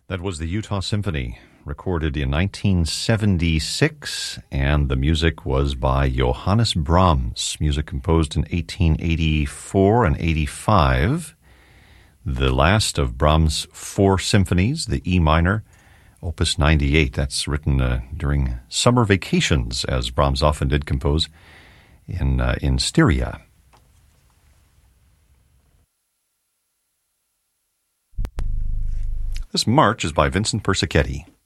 That was the Utah Symphony, recorded in 1976, and the music was by Johannes Brahms, music composed in 1884 and 85. The last of Brahms' four symphonies, the E minor, Opus 98. That's written during summer vacations, as Brahms often did compose in Styria. This march is by Vincent Persichetti.